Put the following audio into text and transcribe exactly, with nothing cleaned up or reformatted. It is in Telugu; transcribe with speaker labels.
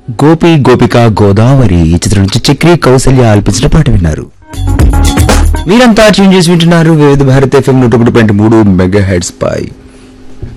Speaker 1: గోపి గోపిక గోదావరి ఈ చిత్రం నుంచి చక్రి కౌసల్య ఆల్పించిన పాట విన్నారు. మీరంతా ట్యూన్ చేసి వింటున్నారు వివిధ భారత ఎఫ్ఎం నూట ఒకటి పాయింట్ మూడు మెగా హెడ్స్ పై.